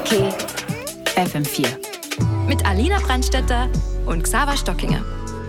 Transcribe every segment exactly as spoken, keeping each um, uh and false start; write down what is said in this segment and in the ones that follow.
K F M vier. Mit Alina Brandstätter und Xaver Stockinger.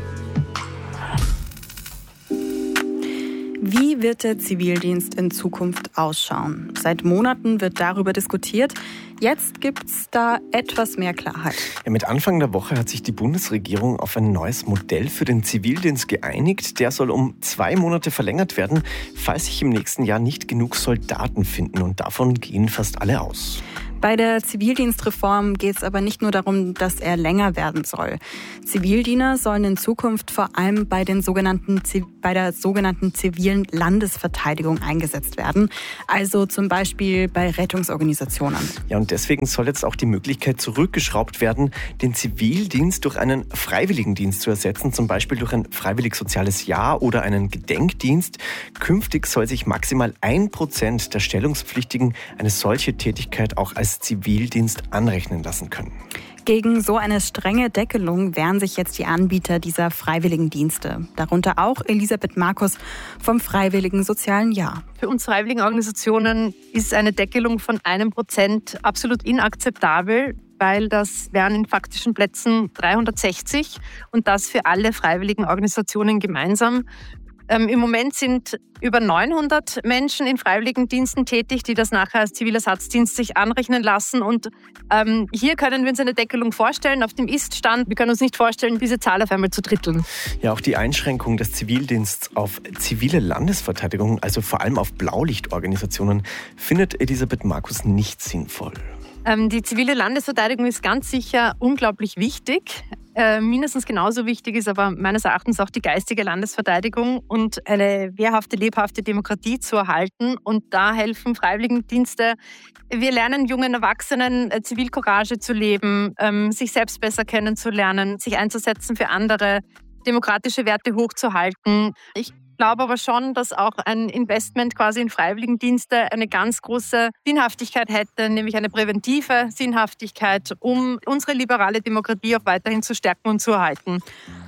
Wie wird der Zivildienst in Zukunft ausschauen? Seit Monaten wird darüber diskutiert. Jetzt gibt es da etwas mehr Klarheit. Ja, mit Anfang der Woche hat sich die Bundesregierung auf ein neues Modell für den Zivildienst geeinigt. Der soll um zwei Monate verlängert werden, falls sich im nächsten Jahr nicht genug Soldaten finden. Und davon gehen fast alle aus. Bei der Zivildienstreform geht es aber nicht nur darum, dass er länger werden soll. Zivildiener sollen in Zukunft vor allem bei, den sogenannten, bei der sogenannten zivilen Landesverteidigung eingesetzt werden. Also zum Beispiel bei Rettungsorganisationen. Ja, und deswegen soll jetzt auch die Möglichkeit zurückgeschraubt werden, den Zivildienst durch einen Freiwilligendienst zu ersetzen, zum Beispiel durch ein freiwillig-soziales Jahr oder einen Gedenkdienst. Künftig soll sich maximal ein Prozent der Stellungspflichtigen eine solche Tätigkeit auch als Zivildienst anrechnen lassen können. Gegen so eine strenge Deckelung wehren sich jetzt die Anbieter dieser Freiwilligendienste. Darunter auch Elisabeth Markus vom Freiwilligen Sozialen Jahr. Für uns Freiwilligenorganisationen ist eine Deckelung von einem Prozent absolut inakzeptabel, weil das wären in faktischen Plätzen dreihundertsechzig und das für alle Freiwilligenorganisationen gemeinsam. Ähm, Im Moment sind über neunhundert Menschen in Freiwilligendiensten tätig, die das nachher als Zivilersatzdienst sich anrechnen lassen. Und ähm, hier können wir uns eine Deckelung vorstellen auf dem Ist-Stand. Wir können uns nicht vorstellen, diese Zahl auf einmal zu dritteln. Ja, auch die Einschränkung des Zivildienstes auf zivile Landesverteidigung, also vor allem auf Blaulichtorganisationen, findet Elisabeth Markus nicht sinnvoll. Ähm, die zivile Landesverteidigung ist ganz sicher unglaublich wichtig. Äh, mindestens genauso wichtig ist aber meines Erachtens auch die geistige Landesverteidigung und eine wehrhafte, lebhafte Demokratie zu erhalten. Und da helfen Freiwilligendienste. Wir lernen jungen Erwachsenen, äh, Zivilcourage zu leben, ähm, sich selbst besser kennenzulernen, sich einzusetzen für andere, demokratische Werte hochzuhalten. Ich Ich glaube aber schon, dass auch ein Investment quasi in Freiwilligendienste eine ganz große Sinnhaftigkeit hätte, nämlich eine präventive Sinnhaftigkeit, um unsere liberale Demokratie auch weiterhin zu stärken und zu erhalten.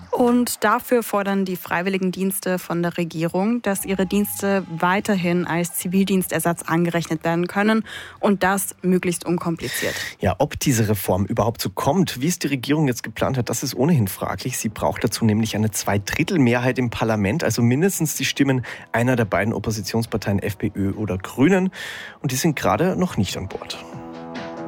Und dafür fordern die Freiwilligendienste von der Regierung, dass ihre Dienste weiterhin als Zivildienstersatz angerechnet werden können und das möglichst unkompliziert. Ja, ob diese Reform überhaupt so kommt, wie es die Regierung jetzt geplant hat, das ist ohnehin fraglich. Sie braucht dazu nämlich eine Zweidrittelmehrheit im Parlament, also mindestens die Stimmen einer der beiden Oppositionsparteien FPÖ oder Grünen. Und die sind gerade noch nicht an Bord.